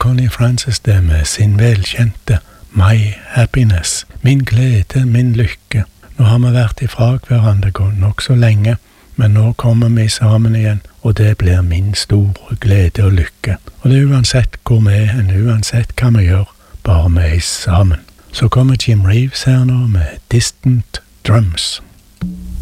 Connie Francis det med sin velkjente My Happiness, min glede, min lykke. Nå har vi vært ifra hverandre nok så lenge, men nå kommer vi sammen igjen, og det blir min store glede og lykke. Og det er uansett hvor vi er, uansett hva vi gjør, bare vi er sammen. Så kommer Jim Reeves her nå med Distant Drums.